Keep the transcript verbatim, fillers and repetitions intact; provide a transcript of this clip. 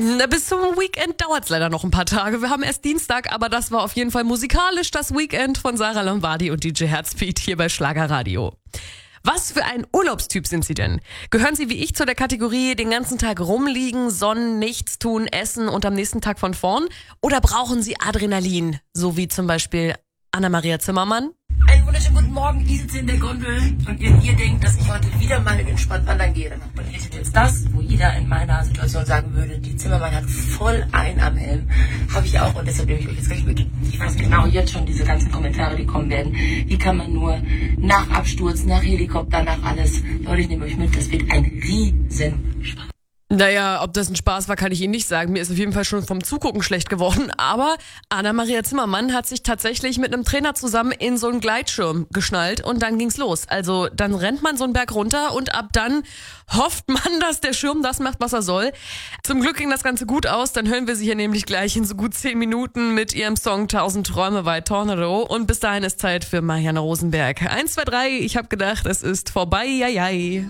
Na, bis zum Weekend dauert's leider noch ein paar Tage. Wir haben erst Dienstag, aber das war auf jeden Fall musikalisch das Weekend von Sarah Lombardi und D J Herzbeat hier bei Schlagerradio. Was für ein Urlaubstyp sind Sie denn? Gehören Sie wie ich zu der Kategorie den ganzen Tag rumliegen, sonnen, nichts tun, essen und am nächsten Tag von vorn? Oder brauchen Sie Adrenalin, so wie zum Beispiel Anna-Maria Zimmermann? Einen wunderschönen guten Morgen, ich sitze in der Gondel und ihr, ihr denkt, dass ich heute wieder mal entspannt wandern gehe. Dann macht man jetzt das, wo jeder in meiner Situation sagen würde, die Zimmermann hat voll ein am Helm. Habe ich auch und deshalb nehme ich euch jetzt gleich mit. Ich weiß genau jetzt schon diese ganzen Kommentare, die kommen werden. Wie kann man nur nach Absturz, nach Helikopter, nach alles. Leute, ich nehme euch mit, das wird ein Riesenspaß. Naja, ob das ein Spaß war, kann ich Ihnen nicht sagen. Mir ist auf jeden Fall schon vom Zugucken schlecht geworden. Aber Anna-Maria Zimmermann hat sich tatsächlich mit einem Trainer zusammen in so einen Gleitschirm geschnallt und dann ging's los. Also dann rennt man so einen Berg runter und ab dann hofft man, dass der Schirm das macht, was er soll. Zum Glück ging das Ganze gut aus. Dann hören wir sie hier nämlich gleich in so gut zehn Minuten mit ihrem Song Tausend Träume bei Tornado. Und bis dahin ist Zeit für Marianne Rosenberg. Eins, zwei, drei, ich hab gedacht, es ist vorbei, jai, jai.